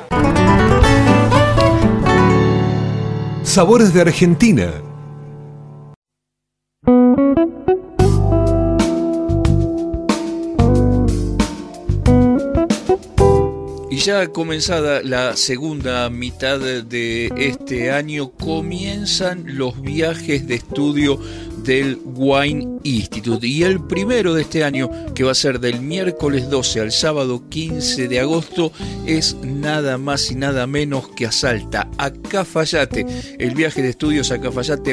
Sabores de Argentina. Y ya comenzada la segunda mitad de este año, comienzan los viajes de estudio del Wine Institute. Y el primero de este año, que va a ser del miércoles 12 al sábado 15 de agosto, es nada más y nada menos que a Salta, a Cafayate. El viaje de estudios a Cafayate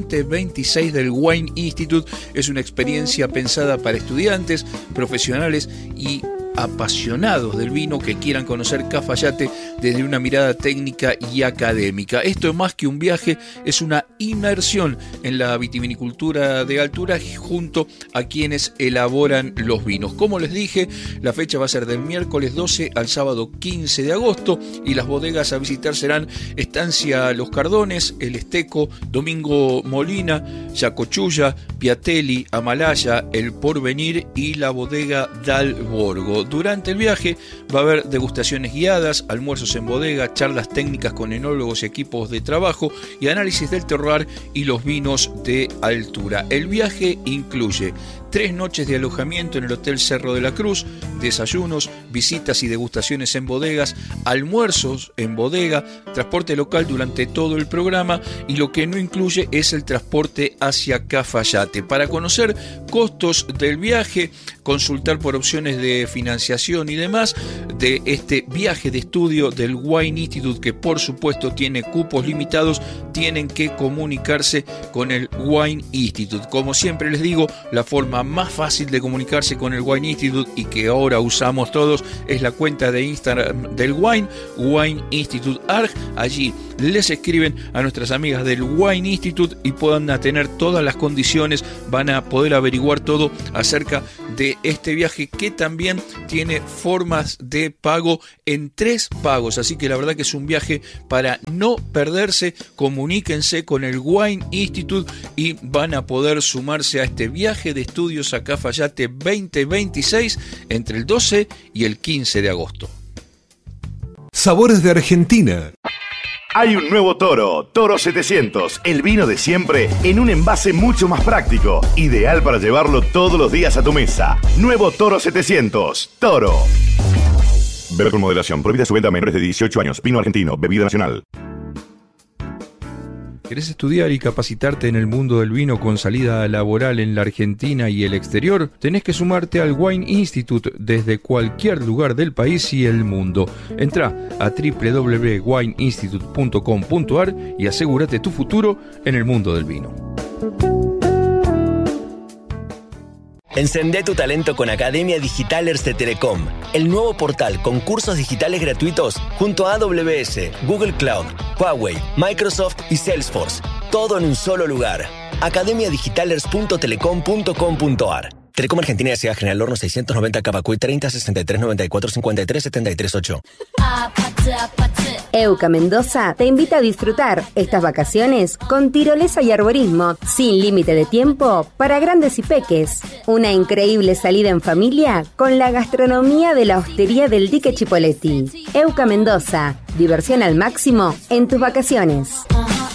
2026 del Wine Institute es una experiencia pensada para estudiantes, profesionales y apasionados del vino que quieran conocer Cafayate desde una mirada técnica y académica. Esto es más que un viaje, es una inmersión en la vitivinicultura de altura junto a quienes elaboran los vinos. Como les dije, la fecha va a ser del miércoles 12 al sábado 15 de agosto y las bodegas a visitar serán Estancia Los Cardones, El Esteco, Domingo Molina, Yacochulla, Piatelli, Amalaya, El Porvenir y la bodega Dal Borgo. Durante el viaje va a haber degustaciones guiadas, almuerzos en bodega, charlas técnicas con enólogos y equipos de trabajo y análisis del terroir y los vinos de altura. El viaje incluye 3 noches de alojamiento en el Hotel Cerro de la Cruz, desayunos, visitas y degustaciones en bodegas, almuerzos en bodega, transporte local durante todo el programa y lo que no incluye es el transporte hacia Cafayate. Para conocer costos del viaje, consultar por opciones de financiación y demás de este viaje de estudio del Wine Institute, que por supuesto tiene cupos limitados, tienen que comunicarse con el Wine Institute. Como siempre les digo, la forma más fácil de comunicarse con el Wine Institute y que ahora usamos todos es la cuenta de Instagram del Wine Institute ARG. Allí les escriben a nuestras amigas del Wine Institute y puedan tener todas las condiciones, van a poder averiguar todo acerca de este viaje que también tiene formas de pago en 3 pagos, así que la verdad que es un viaje para no perderse. Comuníquense con el Wine Institute y van a poder sumarse a este viaje de estudios a Cafayate 2026 entre el 12 y el 15 de agosto. Sabores de Argentina. Hay un nuevo Toro, Toro 700, el vino de siempre en un envase mucho más práctico, ideal para llevarlo todos los días a tu mesa. Nuevo Toro 700, Toro. Bebe con moderación, prohibida su venta a menores de 18 años, vino argentino, bebida nacional. ¿Querés estudiar y capacitarte en el mundo del vino con salida laboral en la Argentina y el exterior? Tenés que sumarte al Wine Institute desde cualquier lugar del país y el mundo. Entrá a www.wineinstitute.com.ar y asegúrate tu futuro en el mundo del vino. Encendé tu talento con Academia Digitalers de Telecom, el nuevo portal con cursos digitales gratuitos junto a AWS, Google Cloud, Huawei, Microsoft y Salesforce. Todo en un solo lugar. academiadigitalers.telecom.com.ar. Telecom Argentina S.A. General Horno 690 Cavacuy 30 63 94 53 73 8. EUCA Mendoza te invita a disfrutar estas vacaciones con tirolesa y arborismo sin límite de tiempo para grandes y peques. Una increíble salida en familia con la gastronomía de la hostería del Dique Chipoleti. EUCA Mendoza, diversión al máximo en tus vacaciones.